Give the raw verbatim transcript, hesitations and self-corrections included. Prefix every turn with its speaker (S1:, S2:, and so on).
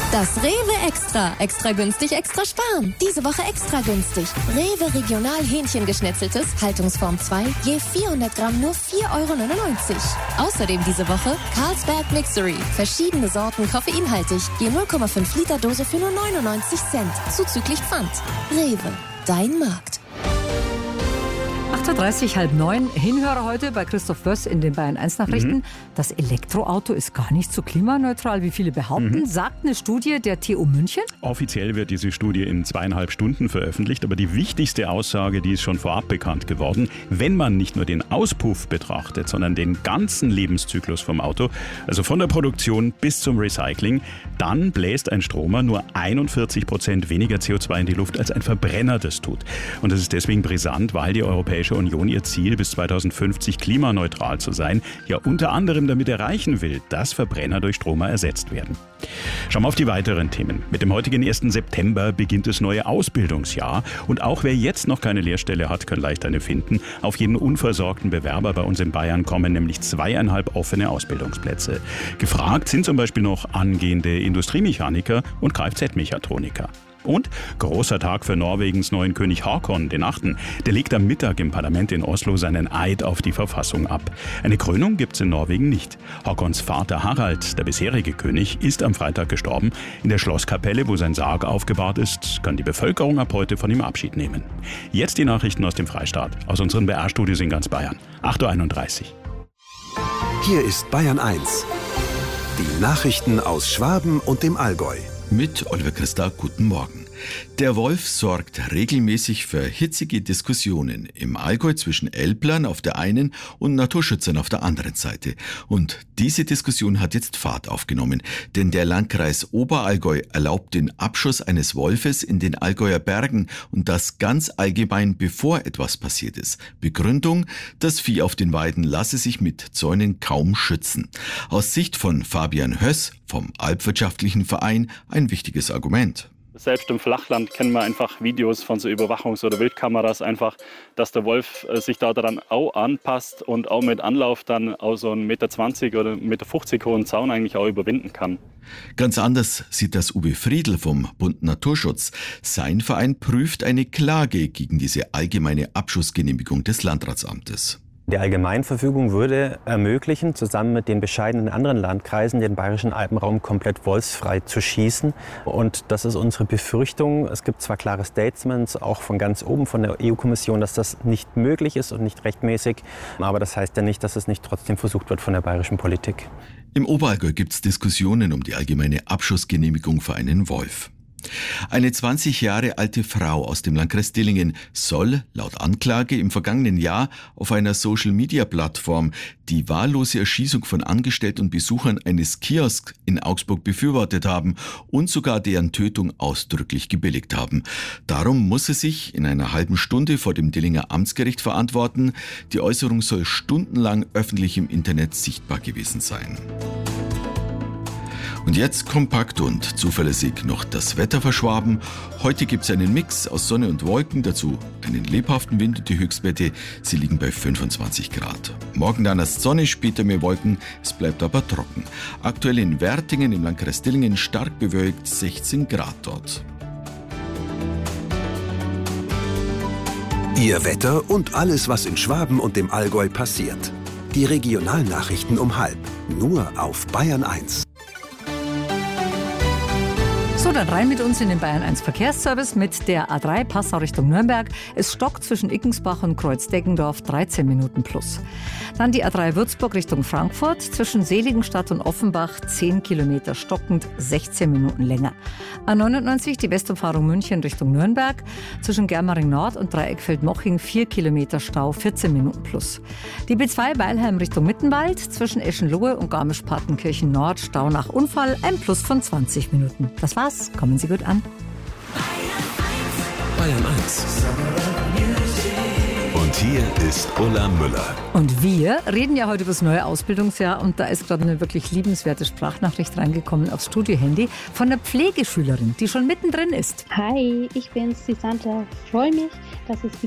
S1: Das Rewe Extra. Extra günstig, extra sparen. Diese Woche extra günstig. Rewe Regional Hähnchengeschnetzeltes, Haltungsform zwei, je vierhundert Gramm nur vier Euro neunundneunzig. Außerdem diese Woche Carlsberg Mixery. Verschiedene Sorten koffeinhaltig, je null Komma fünf Liter Dose für nur neunundneunzig Cent. Zuzüglich Pfand. Rewe, dein Markt.
S2: acht Uhr dreißig, halb neun. Hinhörer heute bei Christoph Böss in den Bayern eins Nachrichten. Mhm. Das Elektroauto ist gar nicht so klimaneutral, wie viele behaupten, mhm. sagt eine Studie der T U München.
S3: Offiziell wird diese Studie in zweieinhalb Stunden veröffentlicht, aber die wichtigste Aussage, die ist schon vorab bekannt geworden. Wenn man nicht nur den Auspuff betrachtet, sondern den ganzen Lebenszyklus vom Auto, also von der Produktion bis zum Recycling, dann bläst ein Stromer nur einundvierzig Prozent weniger C O zwei in die Luft, als ein Verbrenner das tut. Und das ist deswegen brisant, weil die Europäische Union ihr Ziel, bis zweitausendfünfzig klimaneutral zu sein, ja unter anderem damit erreichen will, dass Verbrenner durch Stromer ersetzt werden. Schauen wir auf die weiteren Themen. Mit dem heutigen ersten September beginnt das neue Ausbildungsjahr und auch wer jetzt noch keine Lehrstelle hat, kann leicht eine finden. Auf jeden unversorgten Bewerber bei uns in Bayern kommen nämlich zweieinhalb offene Ausbildungsplätze. Gefragt sind zum Beispiel noch angehende Industriemechaniker und Kfz-Mechatroniker. Und großer Tag für Norwegens neuen König Haakon, den Achten. Der legt am Mittag im Parlament in Oslo seinen Eid auf die Verfassung ab. Eine Krönung gibt's in Norwegen nicht. Haakons Vater Harald, der bisherige König, ist am Freitag gestorben. In der Schlosskapelle, wo sein Sarg aufgebahrt ist, kann die Bevölkerung ab heute von ihm Abschied nehmen. Jetzt die Nachrichten aus dem Freistaat, aus unseren B R-Studios in ganz Bayern. acht Uhr einunddreißig.
S4: Hier ist Bayern eins. Die Nachrichten aus Schwaben und dem Allgäu.
S5: Mit Oliver Christa, guten Morgen. Der Wolf sorgt regelmäßig für hitzige Diskussionen im Allgäu zwischen Elblern auf der einen und Naturschützern auf der anderen Seite. Und diese Diskussion hat jetzt Fahrt aufgenommen, denn der Landkreis Oberallgäu erlaubt den Abschuss eines Wolfes in den Allgäuer Bergen und das ganz allgemein, bevor etwas passiert ist. Begründung: Das Vieh auf den Weiden lasse sich mit Zäunen kaum schützen. Aus Sicht von Fabian Höss vom Alpwirtschaftlichen Verein ein wichtiges Argument.
S6: Selbst im Flachland kennen wir einfach Videos von so Überwachungs- oder Wildkameras einfach, dass der Wolf sich da dann auch anpasst und auch mit Anlauf dann auch so einen Meter zwanzig oder Meter fünfzig hohen Zaun eigentlich auch überwinden kann.
S5: Ganz anders sieht das Uwe Friedl vom Bund Naturschutz. Sein Verein prüft eine Klage gegen diese allgemeine Abschussgenehmigung des Landratsamtes.
S7: Die Allgemeinverfügung würde ermöglichen, zusammen mit den bescheidenen anderen Landkreisen den bayerischen Alpenraum komplett wolfsfrei zu schießen. Und das ist unsere Befürchtung. Es gibt zwar klare Statements, auch von ganz oben von der E U-Kommission, dass das nicht möglich ist und nicht rechtmäßig. Aber das heißt ja nicht, dass es nicht trotzdem versucht wird von der bayerischen Politik.
S5: Im Oberallgäu gibt es Diskussionen um die allgemeine Abschussgenehmigung für einen Wolf. Eine zwanzig Jahre alte Frau aus dem Landkreis Dillingen soll laut Anklage im vergangenen Jahr auf einer Social-Media-Plattform die wahllose Erschießung von Angestellten und Besuchern eines Kiosks in Augsburg befürwortet haben und sogar deren Tötung ausdrücklich gebilligt haben. Darum muss sie sich in einer halben Stunde vor dem Dillinger Amtsgericht verantworten. Die Äußerung soll stundenlang öffentlich im Internet sichtbar gewesen sein. Und jetzt kompakt und zuverlässig noch das Wetter für Schwaben. Heute gibt es einen Mix aus Sonne und Wolken, dazu einen lebhaften Wind und die Höchstwerte, sie liegen bei fünfundzwanzig Grad. Morgen dann erst Sonne, später mehr Wolken, es bleibt aber trocken. Aktuell in Wertingen im Landkreis Dillingen stark bewölkt, sechzehn Grad dort.
S4: Ihr Wetter und alles, was in Schwaben und dem Allgäu passiert. Die Regionalnachrichten um halb, nur auf Bayern eins.
S2: So, dann rein mit uns in den Bayern eins Verkehrsservice mit der A drei Passau Richtung Nürnberg. Es stockt zwischen Ickensbach und Kreuzdeggendorf dreizehn Minuten plus. Dann die A drei Würzburg Richtung Frankfurt zwischen Seligenstadt und Offenbach zehn Kilometer stockend, sechzehn Minuten länger. A neunundneunzig die Westumfahrung München Richtung Nürnberg zwischen Germering Nord und Dreieckfeld-Moching vier Kilometer Stau, vierzehn Minuten plus. Die B zwei Weilheim Richtung Mittenwald zwischen Eschenlohe und Garmisch-Partenkirchen Nord Stau nach Unfall, ein Plus von zwanzig Minuten. Das war's. Kommen Sie gut an.
S4: Bayern eins. Und hier ist Ulla Müller.
S2: Und wir reden ja heute über das neue Ausbildungsjahr und da ist gerade eine wirklich liebenswerte Sprachnachricht reingekommen aufs Studiohandy von einer Pflegeschülerin, die schon mittendrin ist.
S8: Hi, ich bin's, die Santa. Freue mich, dass es